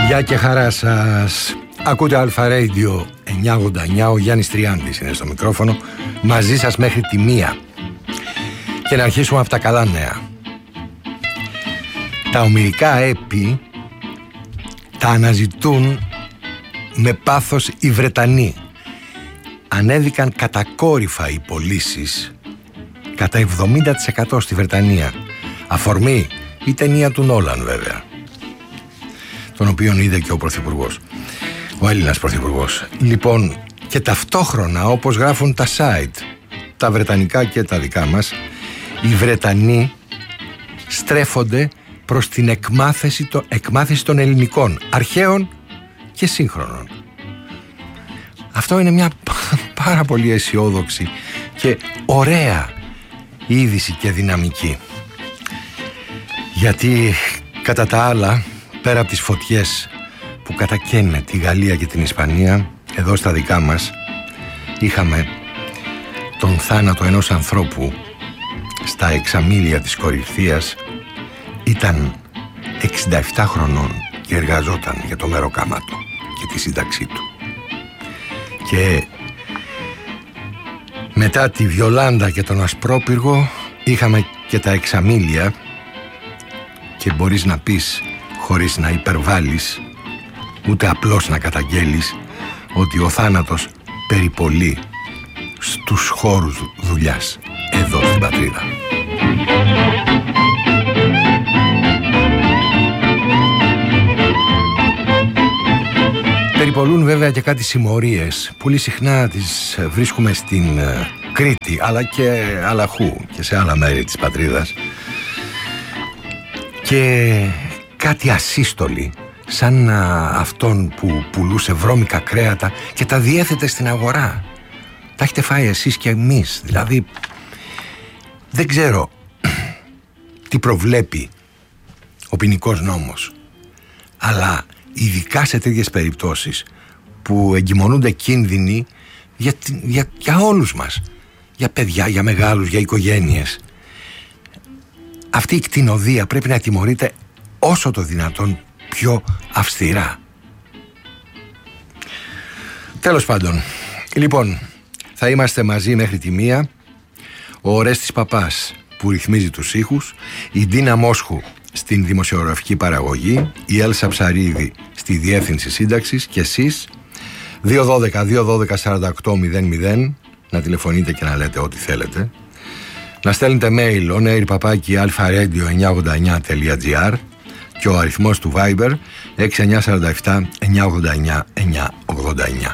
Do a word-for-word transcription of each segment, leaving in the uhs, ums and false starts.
Γεια και χαρά σας. Ακούτε Αλφα Radio εννιακόσια ογδόντα εννιά. Ο Γιάννης Τριάντης είναι στο μικρόφωνο, μαζί σας μέχρι τη μία. Και να αρχίσουμε από τα καλά νέα. Τα ομηρικά έπι τα αναζητούν με πάθος οι Βρετανοί. Ανέβηκαν κατακόρυφα οι πωλήσεις κατά εβδομήντα τοις εκατό στη Βρετανία. Αφορμή η ταινία του Νόλαν, βέβαια, τον οποίον είδε και ο Πρωθυπουργός, ο Έλληνας Πρωθυπουργός. Λοιπόν, και ταυτόχρονα, όπως γράφουν τα site, τα βρετανικά και τα δικά μας, οι Βρετανοί στρέφονται προς την εκμάθηση, το, εκμάθηση των ελληνικών, αρχαίων και σύγχρονων. Αυτό είναι μια πάρα πολύ αισιόδοξη και ωραία είδηση και δυναμική. Γιατί κατά τα άλλα, πέρα από τις φωτιές που κατακαίνε τη Γαλλία και την Ισπανία, εδώ στα δικά μας είχαμε τον θάνατο ενός ανθρώπου στα εξαμήλια της Κορινθίας. Ήταν εξήντα επτά χρονών και εργαζόταν για το μεροκάματο και τη σύνταξή του. Και μετά τη Βιολάντα και τον Ασπρόπυργο είχαμε και τα εξαμήλια, και μπορείς να πεις, χωρίς να υπερβάλλεις, ούτε απλώς να καταγγέλεις, ότι ο θάνατος περιπολεί στους χώρους δουλειάς εδώ στην πατρίδα. Περιπολούν βέβαια και κάτι συμμορίες. Πολύ συχνά τις βρίσκουμε στην Κρήτη, αλλά και αλλαχού και σε άλλα μέρη της πατρίδας. Και κάτι ασύστολοι, σαν αυτόν που πουλούσε βρώμικα κρέατα και τα διέθετε στην αγορά. Τα έχετε φάει εσείς και εμείς. Δηλαδή, δεν ξέρω τι προβλέπει ο ποινικός νόμος, αλλά ειδικά σε τέτοιες περιπτώσεις που εγκυμονούνται κίνδυνοι για, για, για όλους μας, για παιδιά, για μεγάλους, για οικογένειες, αυτή η κτηνοδεία πρέπει να τιμωρείται όσο το δυνατόν πιο αυστηρά. Τέλος πάντων, λοιπόν, θα είμαστε μαζί μέχρι τη μία. Ο Ορέστης Παπάς που ρυθμίζει τους ήχους, η Ντίνα Μόσχου στην δημοσιογραφική παραγωγή, η Έλσα Ψαρίδη στη διεύθυνση σύνταξης και εσείς. Δύο δώδεκα δύο δώδεκα σαράντα οκτώ μηδέν μηδέν, να τηλεφωνείτε και να λέτε ό,τι θέλετε. Να στέλνετε mail onair παπάκι alfaradio εννιακόσια ογδόντα εννιά τελεία τζι άρ και ο αριθμός του Viber έξι εννιά τέσσερα επτά εννιακόσια ογδόντα εννιά εννιακόσια ογδόντα εννιά.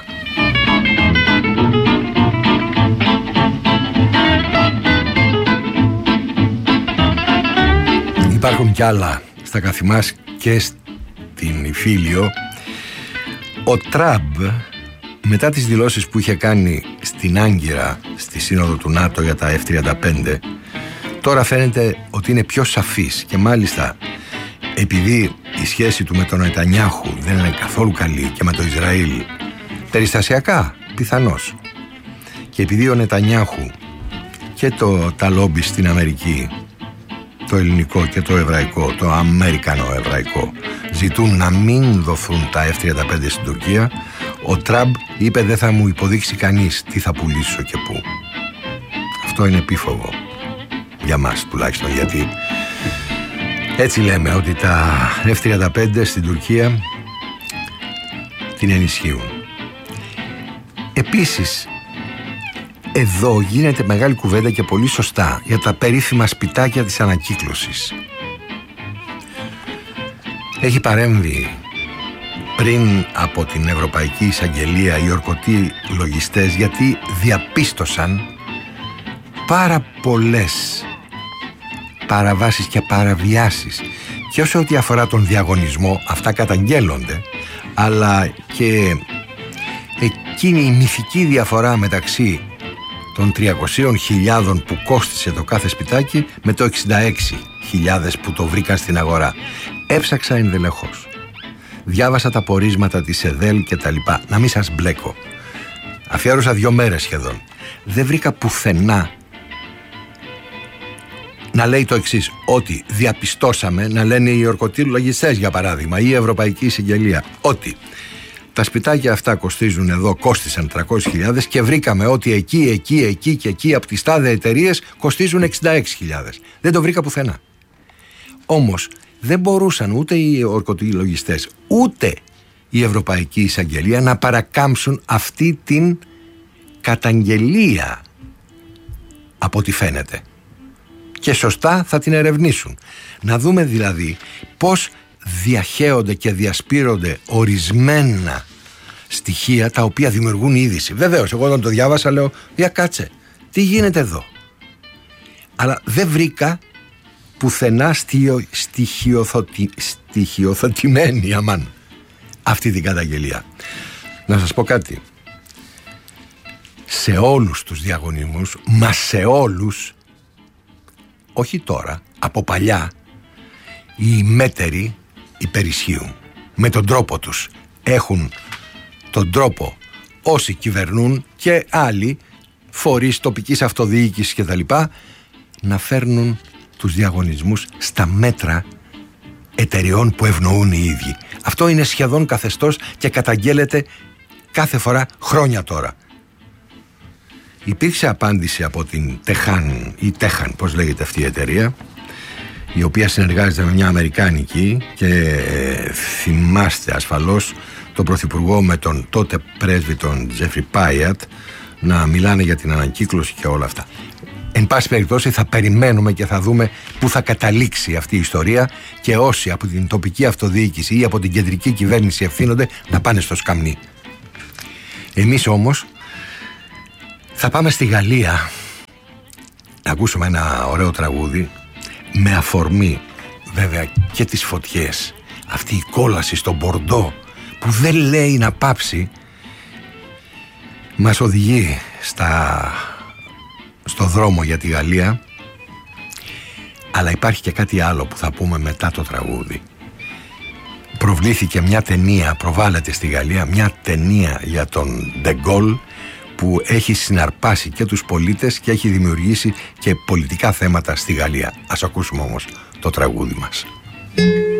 Υπάρχουν κι άλλα στα καθημάς και στην Ιφίλιο. Ο Τραμπ, μετά τις δηλώσεις που είχε κάνει στην Άγκυρα στη σύνοδο του ΝΑΤΟ για τα εφ τριάντα πέντε, τώρα φαίνεται ότι είναι πιο σαφής, και μάλιστα επειδή η σχέση του με τον Νετανιάχου δεν είναι καθόλου καλή και με το Ισραήλ περιστασιακά πιθανώς, και επειδή ο Νετανιάχου και το, τα λόμπι στην Αμερική, το ελληνικό και το εβραϊκό, το αμερικανο-εβραϊκό, ζητούν να μην δοθούν τα εφ τριάντα πέντε στην Τουρκία, ο Τραμπ είπε δεν θα μου υποδείξει κανείς τι θα πουλήσω και πού. Αυτό είναι επίφοβο για μας τουλάχιστον, γιατί έτσι λέμε ότι τα εφ τριάντα πέντε στην Τουρκία την ενισχύουν. Επίσης, εδώ γίνεται μεγάλη κουβέντα και πολύ σωστά για τα περίφημα σπιτάκια της ανακύκλωσης. Έχει παρέμβει πριν από την Ευρωπαϊκή Εισαγγελία οι ορκωτοί λογιστές, γιατί διαπίστωσαν πάρα πολλές παραβάσεις και παραβιάσεις, και όσο ό,τι αφορά τον διαγωνισμό, αυτά καταγγέλλονται, αλλά και εκείνη η μυθική διαφορά μεταξύ των τριακόσιες χιλιάδες που κόστισε το κάθε σπιτάκι με το εξήντα έξι χιλιάδες που το βρήκαν στην αγορά. Έψαξα ενδελεχώς. Διάβασα τα πορίσματα της ΕΔΕΛ και τα λοιπά. Να μην σας μπλέκω. Αφιέρωσα δύο μέρες σχεδόν. Δεν βρήκα πουθενά να λέει το εξής, ότι διαπιστώσαμε, να λένε οι ορκωτηρολογιστές για παράδειγμα ή η Ευρωπαϊκή Εισαγγελία, ότι τα σπιτάκια αυτά κοστίζουν εδώ, κόστισαν τριακόσιες χιλιάδες και βρήκαμε ότι εκεί, εκεί, εκεί και εκεί από τις τάδε εταιρείες κοστίζουν εξήντα έξι χιλιάδες. Δεν το βρήκα πουθενά. Όμως δεν μπορούσαν ούτε οι ορκωτηρολογιστές ούτε η Ευρωπαϊκή Εισαγγελία να παρακάμψουν αυτή την καταγγελία, από ό,τι φαίνεται. Και σωστά θα την ερευνήσουν. Να δούμε δηλαδή πώς διαχέονται και διασπείρονται ορισμένα στοιχεία τα οποία δημιουργούν είδηση. Βεβαίως, εγώ όταν το διάβασα λέω, για κάτσε, τι γίνεται εδώ. Αλλά δεν βρήκα πουθενά στοιχειο, στοιχειοθωτι, στοιχειοθωτημένη αμάν αυτή την καταγγελία. Να σας πω κάτι. Σε όλους τους διαγωνισμούς, μα σε όλους, όχι τώρα, από παλιά, οι μέτεροι υπερισχύουν. Με τον τρόπο τους. Έχουν τον τρόπο όσοι κυβερνούν και άλλοι φορείς τοπικής αυτοδιοίκησης και τα λοιπά να φέρνουν τους διαγωνισμούς στα μέτρα εταιριών που ευνοούν οι ίδιοι. Αυτό είναι σχεδόν καθεστώς και καταγγέλλεται κάθε φορά χρόνια τώρα. Υπήρξε απάντηση από την Τεχάν ή Τέχαν, πώς λέγεται αυτή η εταιρεία, η οποία συνεργάζεται με μια αμερικάνικη και ε, θυμάστε ασφαλώς τον Πρωθυπουργό με τον τότε πρέσβη τον Τζέφρι Πάιατ να μιλάνε για την ανακύκλωση και όλα αυτά. Εν πάση περιπτώσει θα περιμένουμε και θα δούμε πού θα καταλήξει αυτή η ιστορία και όσοι από την τοπική αυτοδιοίκηση ή από την κεντρική κυβέρνηση ευθύνονται να πάνε στο σκαμνί. Εμείς όμως θα πάμε στη Γαλλία να ακούσουμε ένα ωραίο τραγούδι με αφορμή βέβαια και τις φωτιές. Αυτή η κόλαση στο Μπορντό που δεν λέει να πάψει μας οδηγεί στα... στο δρόμο για τη Γαλλία. Αλλά υπάρχει και κάτι άλλο που θα πούμε μετά το τραγούδι. Προβλήθηκε μια ταινία, προβάλλεται στη Γαλλία μια ταινία για τον De Gaulle που έχει συναρπάσει και τους πολίτες και έχει δημιουργήσει και πολιτικά θέματα στη Γαλλία. Ας ακούσουμε όμως το τραγούδι μας.